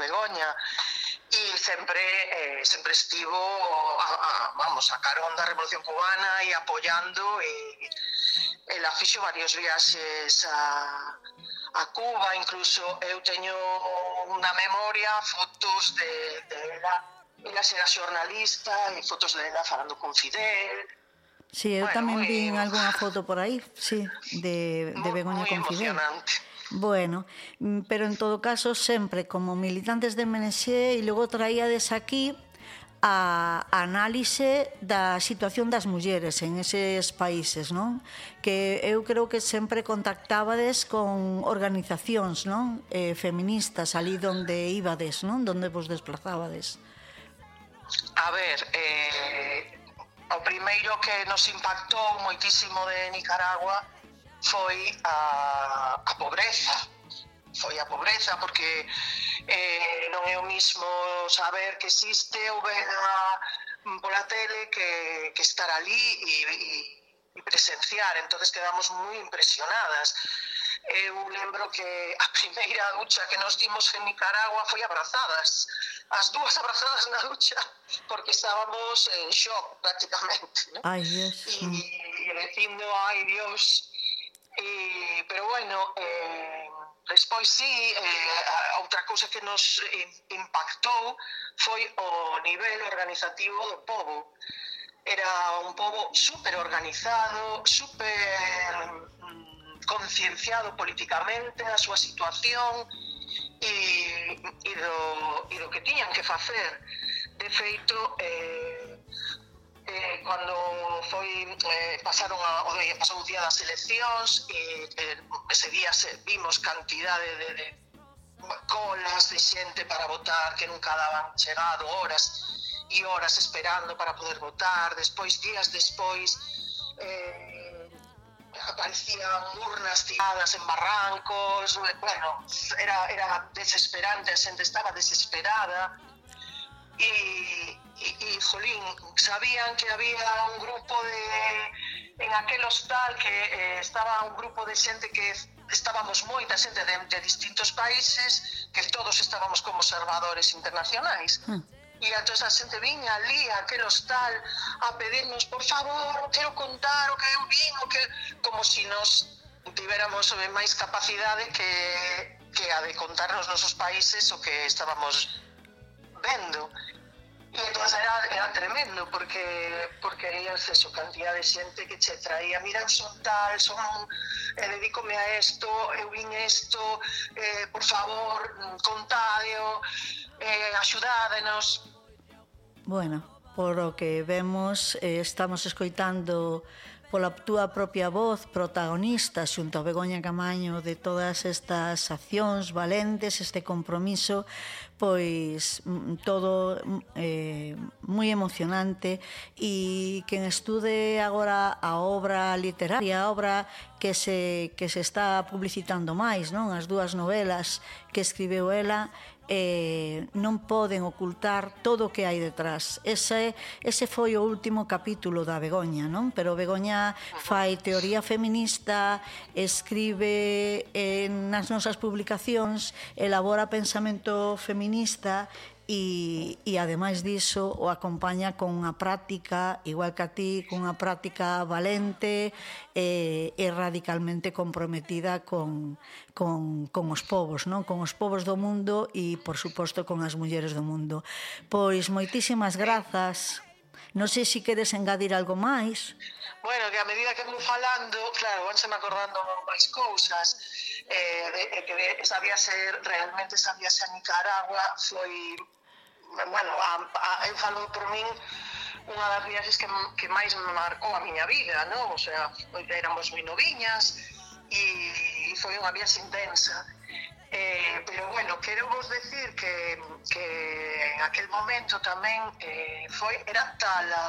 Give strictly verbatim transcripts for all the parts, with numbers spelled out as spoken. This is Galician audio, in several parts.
Begoña, e sempre eh, sempre estivo a, a, vamos, a carón da Revolución Cubana e apoiando, e ela fixo varios viaxes a, a Cuba, incluso eu teño na memoria fotos de, de ela, ela era xornalista, e fotos de ela falando con Fidel. Sí, eu bueno, tamén moi, vi algunha foto por aí, sí, de, de Begoña con Fidel. Emocionante. Bueno, pero en todo caso sempre como militantes de M N X e logo traíades aquí a análise da situación das mulleres en eses países, non? Que eu creo que sempre contactábades con organizacións, non? Eh, feministas ali donde íbades, non? Donde vos desplazábades. A ver, eh, o primeiro que nos impactou moitísimo de Nicaragua foi a, a pobreza. Foi a pobreza, porque eh, non é o mismo saber que existe ou ver pola tele que, que estar ali e, e, e presenciar. Entonces quedamos moi impresionadas. Eu lembro que a primeira ducha que nos dimos en Nicaragua foi abrazadas, as dúas abrazadas na ducha, porque estábamos en shock prácticamente, ¿no? Ai, Dios. E, e dicindo, ai, Dios. E, pero bueno, eh, despois sí, eh, outra cousa que nos impactou foi o nivel organizativo do pobo. Era un pobo super organizado, super mm, concienciado políticamente da súa situación e, e, do, e do que tiñan que facer. De feito, eh, Eh, cando foi eh, pasaron a, o día, pasou o día das eleccións e eh, ese día se, vimos cantidade de, de colas de xente para votar que nunca daban chegado, horas e horas esperando para poder votar. Despois, días despois, eh, aparecían urnas tiradas en barrancos. Bueno, era, era desesperante, a xente estaba desesperada. E, e, e, jolín, sabían que había un grupo de... En aquel hostal que eh, estaba un grupo de xente que estábamos moita xente de, de distintos países, que todos estábamos como observadores internacionais. Mm. E entón a xente viña ali a aquel hostal a pedirnos, por favor, quero contar o que eu vin, o que... como si nos tivéramos máis capacidade que, que a de contar nos nosos países o que estábamos vendo. E entón era, era tremendo, porque porque era eso, cantidad de xente que che traía, mira, son tal, son, eh, dedícome a esto, eu vin esto, eh, por favor, contádeo, eh, axudádenos. Bueno, por o que vemos, eh, estamos escoitando pola túa propia voz protagonista xunto a Begoña Camaño de todas estas accións valentes, este compromiso, pois todo eh, moi emocionante, e quen estude agora a obra literaria, a obra que se, que se está publicitando máis, non? As dúas novelas que escribeu ela, eh, non poden ocultar todo o que hai detrás. Ese, ese foi o último capítulo da Begoña, non? Pero Begoña fai teoría feminista, escribe eh, nas nosas publicacións, elabora pensamento feminista e, e ademais diso o acompaña con unha práctica, igual que a ti, con unha práctica valente e, e radicalmente comprometida con, con, con os povos, non? Con os povos do mundo e, por suposto, con as mulleres do mundo. Pois moitísimas grazas. Non sei se queres engadir algo máis. Bueno, que a medida que vou falando, claro, vanse me acordando máis cousas. Eh, de, que esa viaxe, realmente esa viaxe a Nicaragua foi, bueno, a, a, eu falo por min, unha das viaxes que, que máis me marcou a miña vida, non? O sea, éramos moi noviñas e foi unha viaxe intensa. Eh, pero bueno, quero vos decir que, que en aquel momento tamén eh, foi, era tal a,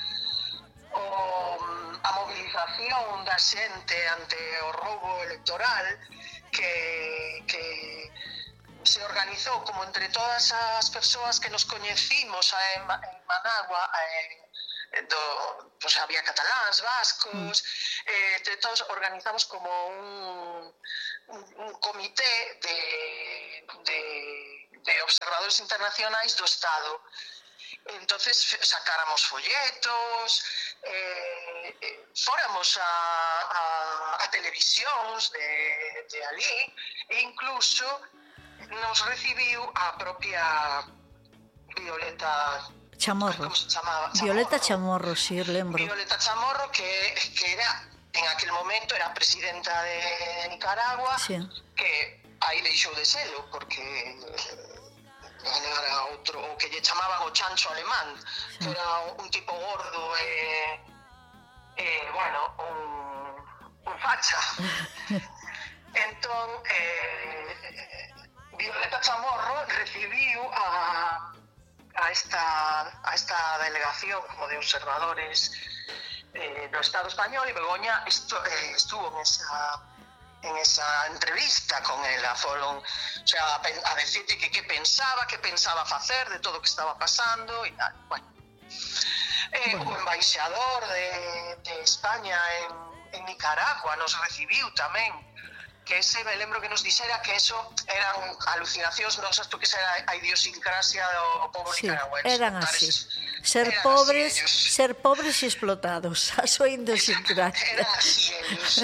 o, a movilización da xente ante o roubo electoral que, que se organizou como entre todas as persoas que nos coñecimos en, en Managua, eh, do, pues había cataláns, vascos, eh, de todos organizamos como un, un, un comité de, de, de observadores internacionais do Estado. Entonces sacáramos folletos, eh, eh, fóramos a, a, a televisións de, de ali, e incluso nos recibiu a propia Violeta Chamorro. Como se chamaba? Chamorro. Violeta Chamorro, sí, lembro. Violeta Chamorro, que, que era, en aquel momento, era presidenta de Nicaragua, sí. Que aí deixou de selo, porque era outro, o que lle chamaban o chancho alemán, sí. Que era un tipo gordo e, eh, bueno, un, un facha. Entón, eh, Violeta Chamorro recibiu a, a, esta, a esta delegación como de observadores eh, do Estado español, e Begoña estu, eh, estuvo en esa... en esa entrevista con ela, foron, o sea, a decirte que que pensaba, que pensaba facer de todo o que estaba pasando e tal, bueno. Eh, bueno. O embaixador de, de España en, en Nicaragua nos recibiu tamén, que ese, me lembro que nos dixera que eso eran alucinacións nosas, porque esa era a idiosincrasia do povo sí, nicaragüense. Eran así. Ser eran pobres, así ser pobres e explotados, a súa idiosincrasia. Eran así ellos.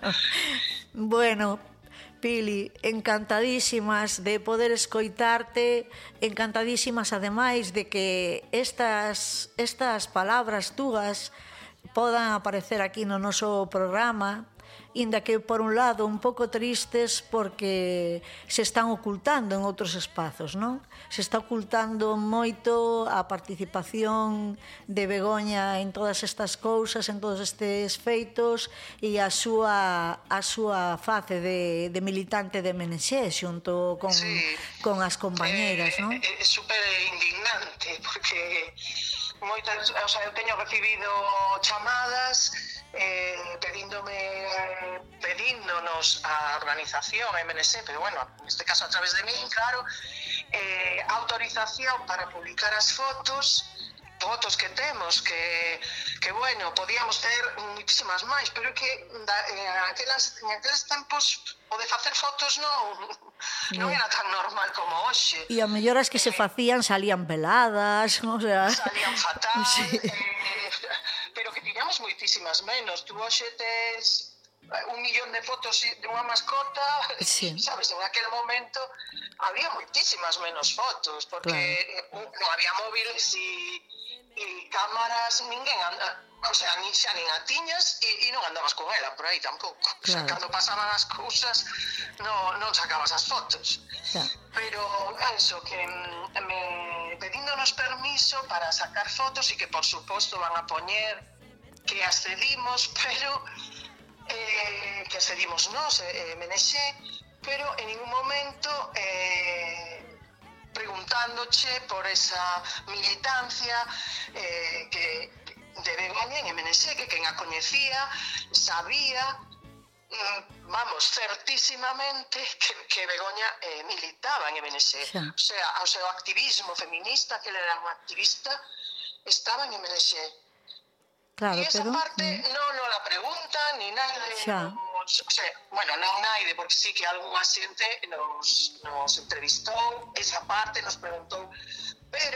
Bueno, Pili, encantadísimas de poder escoitarte, encantadísimas ademais de que estas, estas palabras túas podan aparecer aquí no noso programa, inda que por un lado un pouco tristes porque se están ocultando en outros espazos, non? Se está ocultando moito a participación de Begoña en todas estas cousas, en todos estes feitos, e a súa, a súa face de, de militante de M N X xunto con, sí. con as compañeras, non? É, é super indignante porque moitas, o sea, eu teño recibido chamadas eh, pedíndome pedíndonos a organización a M N X, pero bueno, neste caso a través de min, claro, eh, autorización para publicar as fotos fotos que temos, que, que bueno, podíamos ter muitísimas máis, pero que da, eh, aquelas, en aqueles tempos o de facer fotos non, non era tan normal como hoxe. E a mellor as que eh, se facían salían peladas, o sea... Salían fatal, sí. eh, pero que tiñamos moitísimas menos. Tú hoxe tes un millón de fotos de unha mascota, sí. Sabes, en aquel momento había moitísimas menos fotos, porque claro. Non había móviles e, e cámaras, ninguén anda, o sea, ni xa nin a tiñas e, e non andabas con ela por aí tampouco. Claro. O sea, cando pasaban as cousas non, non sacabas as fotos. Claro. Pero eso, que me pedíndonos permiso para sacar fotos e que por suposto van a poñer que accedimos, pero eh, que accedimos nos, eh, M N X, pero en ningún momento eh, preguntándoche por esa militancia eh, que de Begoña en M N X, que quen a coñecía sabía, vamos, certísimamente que, que Begoña eh, militaba en M N X. Sí. O sea, o seu activismo feminista, que ele era un activista, estaba en M N X. Claro, e esa pero... parte non nos la preguntan ni naide, nos, o sea, bueno, non naide, porque sí que algunha xente nos, nos entrevistou, esa parte nos preguntou, pero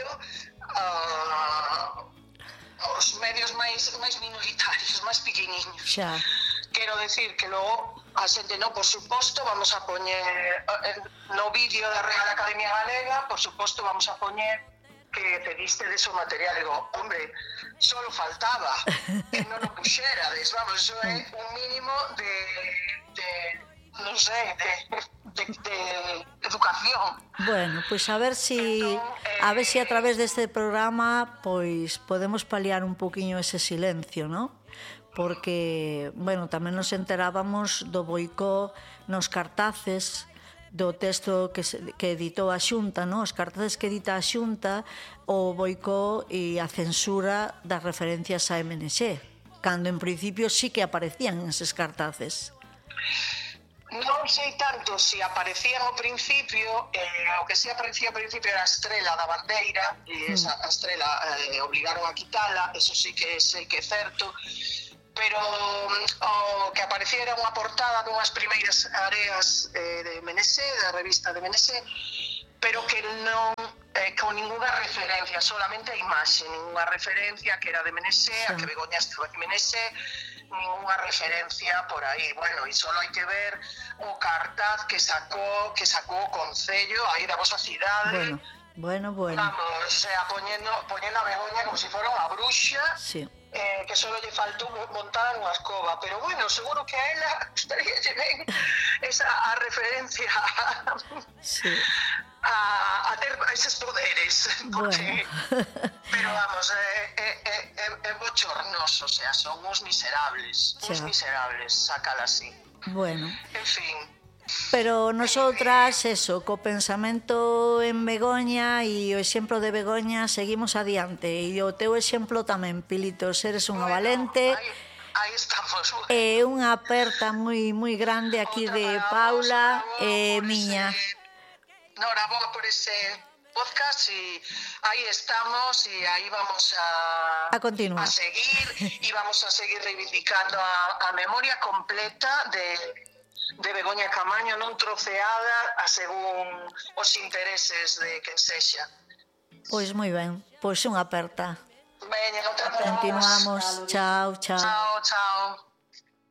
uh, os medios máis, máis minoritarios, máis pequeniños. Xa. Quero decir que logo a xente, no, por suposto, vamos a poñer no vídeo da Real Academia Galega, por suposto, vamos a poñer que pediste de su material. Digo, hombre, solo faltaba que non o puxerades, vamos, eso é un mínimo de, de non sei, de, de, de educación. Bueno, pois pues a ver si entón, eh... a ver si a través deste programa pois podemos paliar un poquinho ese silencio, ¿no? Porque, bueno, tamén nos enterábamos do boicot nos cartaces do texto que, se, que editou a Xunta, no? Os cartaces que edita a Xunta, o boicot e a censura das referencias a M N X, cando en principio sí que aparecían eses cartaces. Non sei tanto se aparecían ao principio, eh, o que sí aparecía ao principio era a estrela da bandeira, e esa a estrela eh, obligaron a quitala, eso sí que sei que é certo, pero o que aparecía era unha portada dunhas primeiras areas eh, de M N X, da revista de M N X, pero que non eh, con ninguna referencia, solamente a imaxe, ninguna referencia que era de Menesé, sí. A que Begoña estaba de Menesé, ninguna referencia por aí. Bueno, e solo hai que ver o cartaz que sacó que sacó o Concello aí da vosa cidade. Bueno, bueno, bueno. Vamos, o sea, poñendo, poñendo a Begoña como se si fora unha bruxa. Sí. Eh, que solo lle faltou montar unha escoba, pero bueno, seguro que a ela gustaría lle ben esa a referencia sí. a, a ter eses poderes, porque bueno. pero vamos, é é é é bochornoso, o sea, son uns miserables, uns miserables, sacala así. Bueno. En fin. Pero nosotras, eso, co pensamento en Begoña e o exemplo de Begoña seguimos adiante. E o teu exemplo tamén, Pilitos, eres unha bueno, valente. Aí, aí estamos. E unha aperta moi moi grande aquí Outra de Paula e eh, miña. Noraboa por ese podcast e aí estamos e aí vamos a, a continuar. A seguir e vamos a seguir reivindicando a, a memoria completa de de Begoña Camaño, non troceada a según os intereses de quen sexa. Pois moi ben, pois unha aperta. Veña, outra vez. Continuamos, chao, chao.